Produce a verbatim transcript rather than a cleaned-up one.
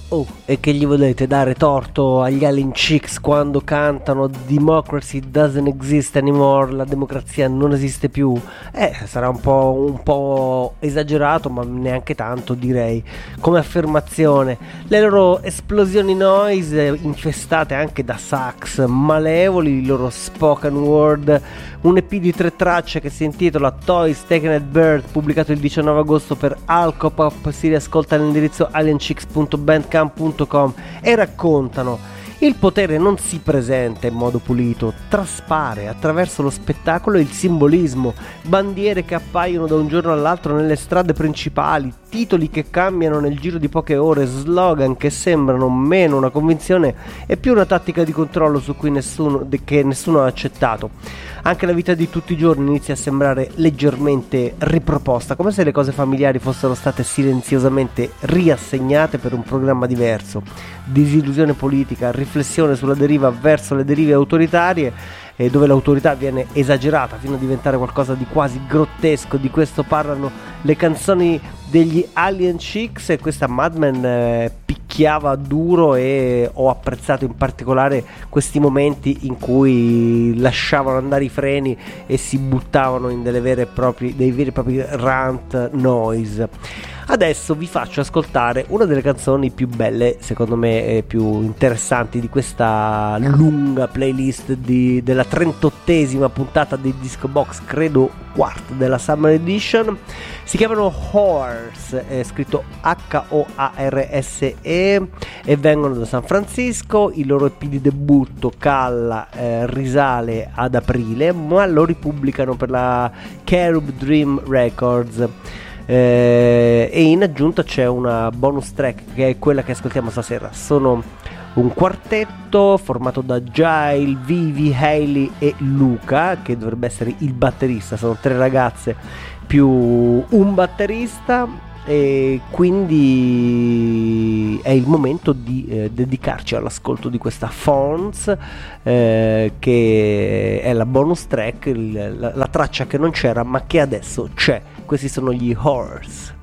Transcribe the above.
Oh, e che gli volete dare torto agli Alien Chicks quando cantano Democracy doesn't exist anymore, la democrazia non esiste più? Eh, sarà un po', un po' esagerato, ma neanche tanto, direi, come affermazione. Le loro esplosioni noise, infestate anche da sax malevoli, il loro spoken word, un E P di tre tracce che si intitola Toys Taken at Birth, pubblicato il diciannove agosto per Alcopop, si riascolta all'indirizzo alien chicks punto bandcamp punto com e raccontano: il potere non si presenta in modo pulito, traspare attraverso lo spettacolo e il simbolismo, bandiere che appaiono da un giorno all'altro nelle strade principali, titoli che cambiano nel giro di poche ore, slogan che sembrano meno una convinzione e più una tattica di controllo su cui nessuno, che nessuno ha accettato. Anche la vita di tutti i giorni inizia a sembrare leggermente riproposta, come se le cose familiari fossero state silenziosamente riassegnate per un programma diverso. Disillusione politica, riflessione sulla deriva verso le derive autoritarie, eh, dove l'autorità viene esagerata fino a diventare qualcosa di quasi grottesco. Di questo parlano le canzoni degli Alien Chicks, e questa Mad Men eh, picchiava duro, e ho apprezzato in particolare questi momenti in cui lasciavano andare i freni e si buttavano in delle vere e proprie, dei veri e propri rant noise. Adesso vi faccio ascoltare una delle canzoni più belle, secondo me, e più interessanti di questa lunga playlist di, della trentottesima puntata di Disco Box, credo quarta della Summer Edition. Si chiamano Horse, è scritto H O A R S E, e vengono da San Francisco. Il loro E P di debutto Calla eh, risale ad aprile, ma lo ripubblicano per la Cherub Dream Records. Eh, e in aggiunta c'è una bonus track che è quella che ascoltiamo stasera. Sono un quartetto formato da Jail, Vivi, Hailey e Luca, che dovrebbe essere il batterista. Sono tre ragazze più un batterista, e quindi è il momento di eh, dedicarci all'ascolto di questa Fawns, eh, che è la bonus track, il, la, la traccia che non c'era ma che adesso c'è. Questi sono gli Horse.